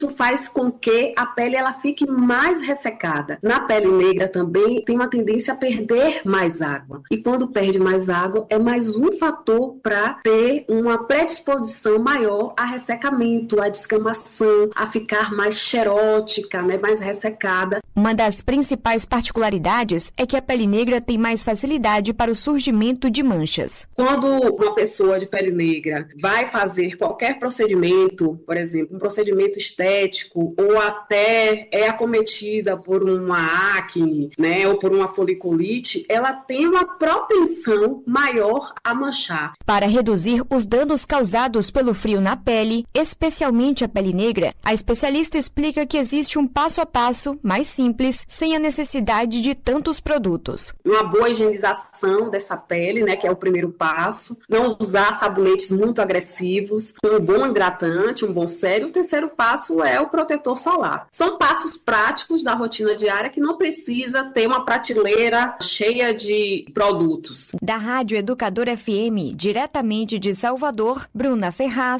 faz com que a pele ela fique mais ressecada. Na pele negra também tem uma tendência a perder mais água. E quando perde mais água, é mais um fator para ter uma predisposição maior a ressecamento, a descamação, a ficar mais xerótica, né, mais ressecada. Uma das principais particularidades é que a pele negra tem mais facilidade para o surgimento de manchas. Quando uma pessoa de pele negra vai fazer qualquer procedimento, por exemplo, um procedimento estético, ou até é acometida por uma acne, né, ou por uma foliculite, ela tem uma propensão maior a manchar. Para reduzir os danos causados pelo frio na pele, especialmente a pele negra, a especialista explica que existe um passo a passo mais simples, sem a necessidade de tantos produtos. Uma boa higienização dessa pele, né, que é o primeiro passo. Não usar sabonetes muito agressivos, um bom hidratante, um bom sérum. O terceiro passo é o protetor solar. São passos práticos da rotina diária que não precisa ter uma prateleira cheia de produtos. Da Rádio Educadora FM, diretamente de Salvador, Bruna Ferraz.